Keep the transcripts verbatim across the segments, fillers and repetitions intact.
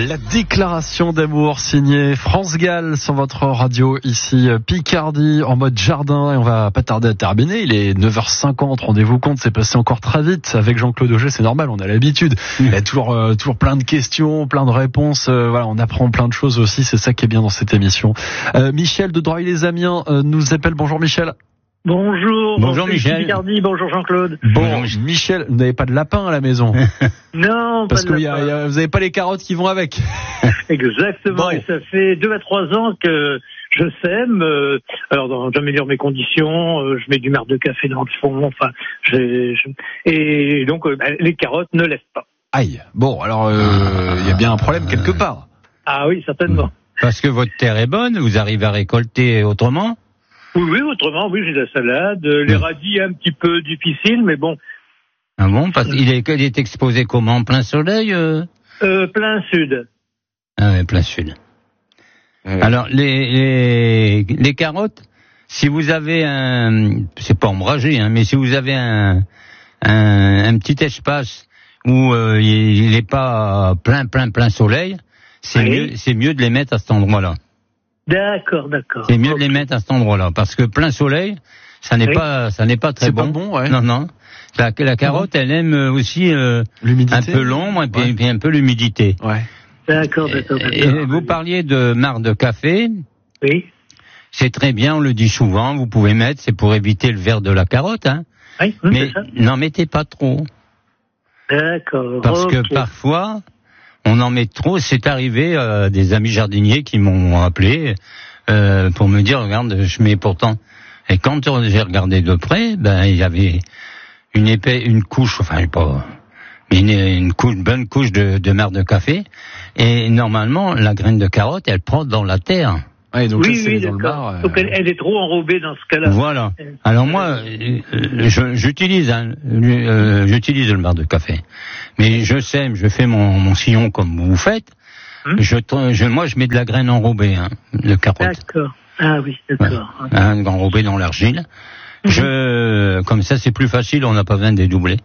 La déclaration d'amour signée France Gall sur votre radio ici Picardie en mode jardin, et on va pas tarder à terminer. Il est neuf heures cinquante, rendez-vous compte, c'est passé encore très vite avec Jean-Claude Auger, c'est normal, on a l'habitude. Il y a toujours euh, toujours plein de questions, plein de réponses, euh, voilà, on apprend plein de choses aussi, c'est ça qui est bien dans cette émission. Euh, Michel de Droy-les-Amiens euh, nous appelle. Bonjour Michel. Bonjour, bonjour Michel. Picardie, bonjour Jean-Claude. Bon, Michel, vous n'avez pas de lapin à la maison? Non, parce pas que de y a, y a, vous n'avez pas les carottes qui vont avec. Exactement, bon. Et ça fait deux à trois ans que je sème. Euh, alors, j'améliore mes conditions, euh, je mets du marc de café dans le fond, enfin, j'ai, je, et donc euh, bah, les carottes ne lèvent pas. Aïe. Bon, alors il euh, y a bien un problème quelque part. Ah oui, certainement. Parce que votre terre est bonne, vous arrivez à récolter autrement? Oui, oui, autrement, oui, j'ai de la salade, les radis un petit peu difficiles, mais bon. Ah bon, parce qu'il est, il est exposé comment, plein soleil euh... Euh, plein sud. Ah ouais, plein sud. Ouais. Alors, les, les, les carottes, si vous avez un, c'est pas ombragé, hein, mais si vous avez un, un, un petit espace où euh, il n'est pas plein, plein, plein soleil, c'est, oui. mieux, c'est mieux de les mettre à cet endroit-là. D'accord, d'accord. C'est mieux okay. de les mettre à cet endroit-là, parce que plein soleil, ça n'est oui. pas, ça n'est pas très c'est bon. C'est pas bon, ouais. Non, non. La, la carotte, elle aime aussi euh, un peu l'ombre et puis, ouais. puis un peu l'humidité. Ouais. D'accord, d'accord, d'accord. Et vous parliez de marc de café. Oui. C'est très bien, on le dit souvent, vous pouvez mettre, c'est pour éviter le verre de la carotte, hein. Oui, oui, mais c'est ça. N'en mettez pas trop. D'accord. Parce okay. que parfois, on en met trop. C'est arrivé euh, des amis jardiniers qui m'ont appelé euh, pour me dire, regarde, je mets pourtant. Et quand j'ai regardé de près, ben il y avait une épais, une couche, enfin pas, une, une couche, une bonne couche de, de marc de café. Et normalement, la graine de carotte, elle prend dans la terre. Ouais, donc oui, là, oui, dans d'accord. le bar, euh... Donc elle, elle est trop enrobée dans ce cas-là. Voilà. Alors moi, je, j'utilise, hein, euh, j'utilise le marc de café, mais je sème, je fais mon, mon sillon comme vous faites. Hum. Je, je, moi, je mets de la graine enrobée, hein, de carotte. D'accord. Ah oui, d'accord. Ouais. Hein, enrobée dans l'argile. Hum. Je, comme ça, c'est plus facile, on n'a pas besoin de dédoubler.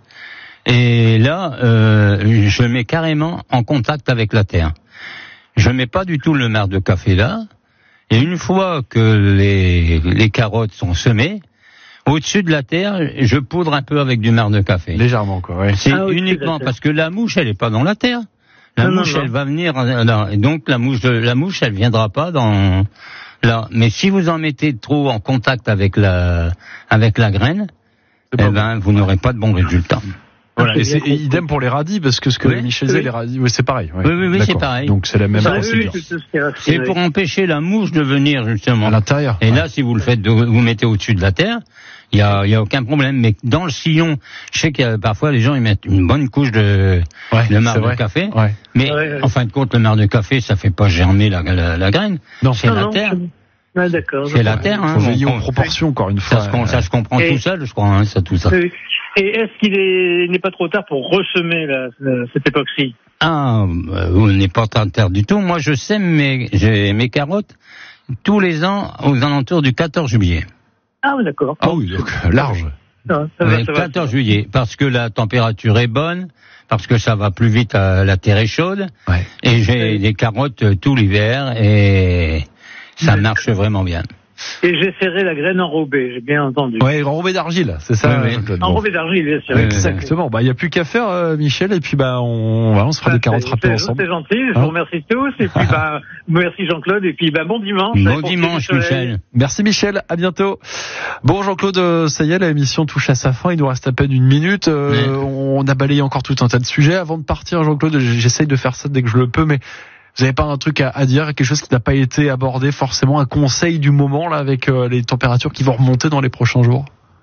Et là, euh, je mets carrément en contact avec la terre. Je mets pas du tout le marc de café là. Et une fois que les, les carottes sont semées, au-dessus de la terre, je poudre un peu avec du marc de café. Légèrement, quoi, ouais. C'est ah, uniquement parce que la mouche, elle est pas dans la terre. La non, mouche, non, non. elle va venir, là, et donc la mouche, la mouche, elle viendra pas dans, là. Mais si vous en mettez trop en contact avec la, avec la graine, eh ben, bon. vous n'aurez pas de bons résultats. Voilà. Et c'est et idem pour les radis, parce que ce que oui, Michel disait, oui. les radis, oui, c'est pareil. Ouais. Oui, oui, oui, c'est pareil. Donc c'est la même ah, procédure. Oui, c'est pour empêcher la mouche de venir, justement. À l'intérieur. Et ouais. là, si vous le faites, de, vous mettez au-dessus de la terre, il y a, il y a aucun problème. Mais dans le sillon, je sais qu'il y a parfois les gens, ils mettent une bonne couche de, ouais, de marc de café. Ouais. Mais, ouais, ouais. en fin de compte, le marc de café, ça fait pas germer la, la, la graine. Non, c'est non, la non, terre. Je... Ah, d'accord. C'est la terre, hein. Faut veiller aux proportions, encore une fois. Ça se, ça se comprend et... tout seul, je crois, hein, ça, tout ça. Oui. Et est-ce qu'il est, n'est pas trop tard pour ressemer la, la, cette époxy? Ah, euh, on n'est pas trop tard du tout. Moi, je sème mes, j'ai mes carottes tous les ans aux alentours du quatorze juillet. Ah oui, d'accord. Ah oui, donc large. Ah, ça va, ça quatorze va. juillet, parce que la température est bonne, parce que ça va plus vite, à la terre est chaude, ouais. et j'ai des carottes tout l'hiver, et ça marche vraiment bien. Et j'ai serré la graine enrobée, j'ai bien entendu. Ouais, enrobée d'argile, c'est ça. Oui, oui. Enrobée d'argile, bien sûr. Ouais, exactement. Bah, il y a plus qu'à faire, euh, Michel, et puis bah, on, bah, on se fera ah, des carottes râpées ensemble. C'est gentil, je hein vous remercie tous, et puis bah, merci Jean-Claude, et puis bah, bon dimanche. Bon dimanche, Michel. Merci Michel, à bientôt. Bon, Jean-Claude, ça y est, l'émission touche à sa fin, il nous reste à peine une minute. Euh, oui. On a balayé encore tout un tas de sujets. Avant de partir, Jean-Claude, j'essaye de faire ça dès que je le peux, mais vous n'avez pas un truc à, à dire, quelque chose qui n'a pas été abordé forcément, un conseil du moment là avec euh, les températures qui vont remonter dans les prochains jours?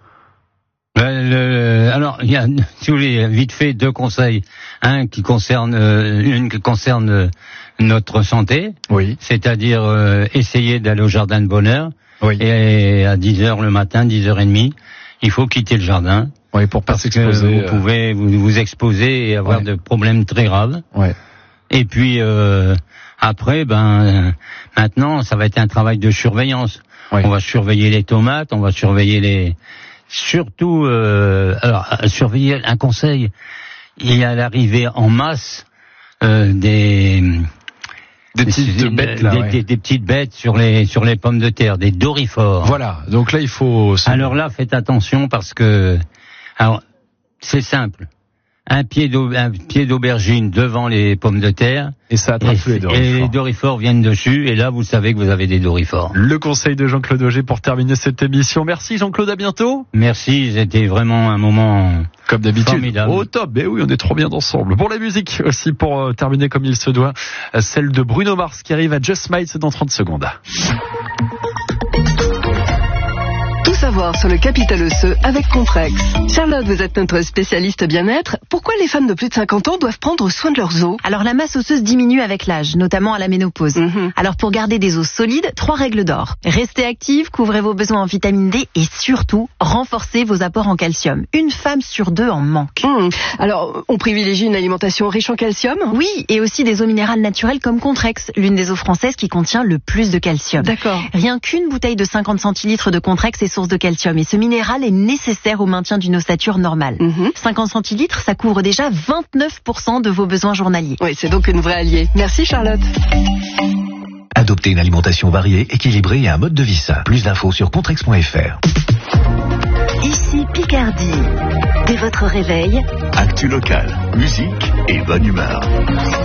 Ben, le, alors, il y a, si vous voulez, vite fait, deux conseils. Un qui concerne, euh, une qui concerne euh, notre santé. Oui. C'est-à-dire euh, essayer d'aller au jardin de bonheur. Oui. Et à dix heures le matin, dix heures trente, il faut quitter le jardin. Oui, pour pas s'exposer. Vous euh... pouvez vous, vous exposer et avoir ouais. de problèmes très graves. Ouais. Et puis euh, après, ben maintenant, ça va être un travail de surveillance. Ouais. On va surveiller les tomates, on va surveiller les, surtout, euh, alors surveiller un conseil. Il y a l'arrivée en masse euh, des Des petites des, bêtes, là, des, ouais. des, des petites bêtes sur les sur les pommes de terre, des dorifores. Voilà. Donc là, il faut. Se... Alors là, faites attention parce que, alors, c'est simple. Un pied un pied d'aubergine devant les pommes de terre. Et ça attrape tous les dorifores. Et les dorifores viennent dessus, et là, vous savez que vous avez des dorifores. Le conseil de Jean-Claude Auger pour terminer cette émission. Merci Jean-Claude, à bientôt. Merci, c'était vraiment un moment comme d'habitude. Formidable. Au top. Mais oui, on est trop bien ensemble. Pour la musique aussi, pour euh, terminer comme il se doit, euh, celle de Bruno Mars qui arrive à Just Smile, c'est dans trente secondes. Savoir sur le capital osseux avec Comprex. Charlotte, vous êtes notre spécialiste bien-être. Pourquoi les femmes de plus de cinquante ans doivent prendre soin de leurs os? Alors la masse osseuse diminue avec l'âge, notamment à la ménopause. Mm-hmm. Alors pour garder des os solides, trois règles d'or. Restez active, couvrez vos besoins en vitamine D et surtout, renforcez vos apports en calcium. Une femme sur deux en manque. Mmh. Alors, on privilégie une alimentation riche en calcium? Oui, et aussi des eaux minérales naturelles comme Contrex, l'une des eaux françaises qui contient le plus de calcium. D'accord. Rien qu'une bouteille de cinquante centilitres de Contrex est source de calcium et ce minéral est nécessaire au maintien d'une ossature normale. Mmh. cinquante centilitres, ça couvre déjà vingt-neuf pour cent de vos besoins journaliers. Oui, c'est donc une vraie alliée. Merci Charlotte. Adoptez une alimentation variée, équilibrée et un mode de vie sain. Plus d'infos sur contrex point f r. Ici Picardie. Dès votre réveil, Actu local, musique et bonne humeur.